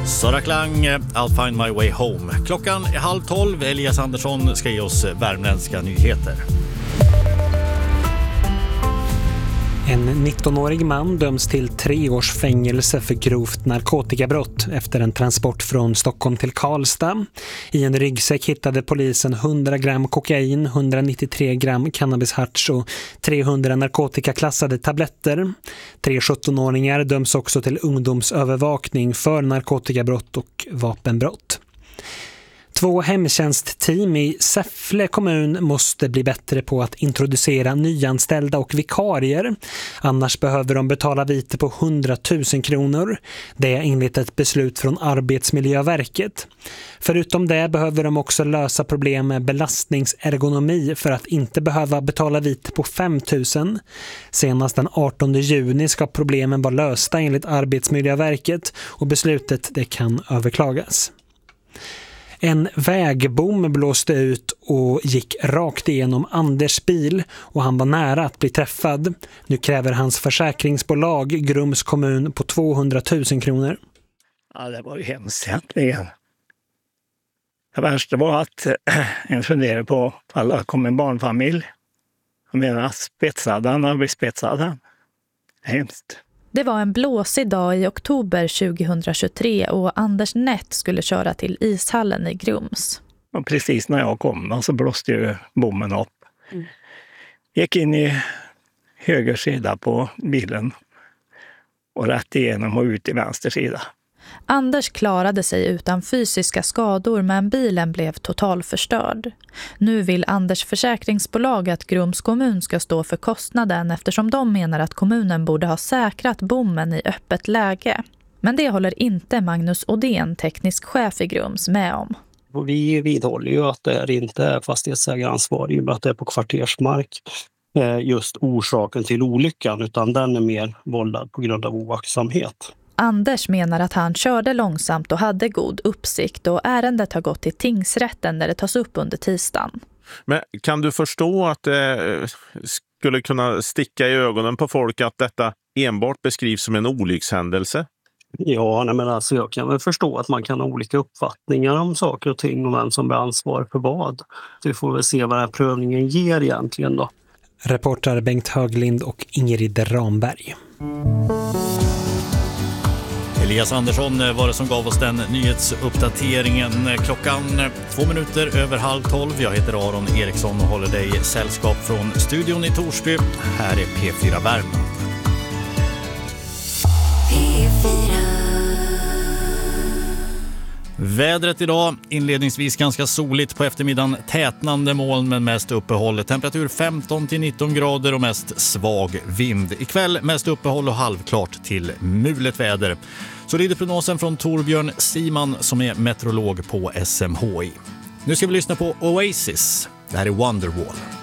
Sara Klang, I'll find my way home. Klockan är 11:30. Elias Andersson ska ge oss värmländska nyheter. En 19-årig man döms till 3 års fängelse för grovt narkotikabrott efter en transport från Stockholm till Karlstad. I en ryggsäck hittade polisen 100 gram kokain, 193 gram cannabisharts och 300 narkotikaklassade tabletter. 3 17-åringar döms också till ungdomsövervakning för narkotikabrott och vapenbrott. 2 hemtjänstteam i Säffle kommun måste bli bättre på att introducera nyanställda och vikarier. Annars behöver de betala vite på 100 000 kronor. Det är enligt ett beslut från Arbetsmiljöverket. Förutom det behöver de också lösa problem med belastningsergonomi för att inte behöva betala vite på 5 000. Senast den 18 juni ska problemen vara lösta enligt Arbetsmiljöverket och beslutet det kan överklagas. En vägbom blåste ut och gick rakt igenom Anders bil och han var nära att bli träffad. Nu kräver hans försäkringsbolag Grums kommun på 200 000 kronor. Ja, det var ju hemskt egentligen. Det värsta var att en funderade på alla kom en barnfamilj. Jag menar spetsade han och bespetsade han. Hemskt. Det var en blåsig dag i oktober 2023 och Anders Nett skulle köra till ishallen i Grums. Och precis när jag kom så blåste ju bommen upp. Gick in i höger sida på bilen och rätt igenom och ut i vänster sida. Anders klarade sig utan fysiska skador men bilen blev totalförstörd. Nu vill Anders försäkringsbolag att Grums kommun ska stå för kostnaden eftersom de menar att kommunen borde ha säkrat bommen i öppet läge. Men det håller inte Magnus Odén, teknisk chef i Grums, med om. Och vi vidhåller ju att det inte är fastighetsägaransvar i och med att det är på kvartersmark just orsaken till olyckan, utan den är mer vållad på grund av oaktsamhet. Anders menar att han körde långsamt och hade god uppsikt och ärendet har gått till tingsrätten när det tas upp under tisdagen. Men kan du förstå att det skulle kunna sticka i ögonen på folk att detta enbart beskrivs som en olyckshändelse? Ja, men alltså jag kan väl förstå att man kan ha olika uppfattningar om saker och ting och vem som bär ansvar för vad. Vi får väl se vad den här prövningen ger egentligen då. Reporter Bengt Höglind och Ingrid Ramberg. Elias Andersson var det som gav oss den nyhetsuppdateringen. Klockan 2 minuter över 11:30. Jag heter Aron Eriksson och håller dig sällskap från studion i Torsby. Här är P4 Värmland. Vädret idag, inledningsvis ganska soligt, på eftermiddagen tätnande moln men mest uppehåll. Temperatur 15-19 grader och mest svag vind. Ikväll mest uppehåll och halvklart till mulet väder. Så lyder prognosen från Torbjörn Siman som är meteorolog på SMHI. Nu ska vi lyssna på Oasis. Det här är Wonderwall.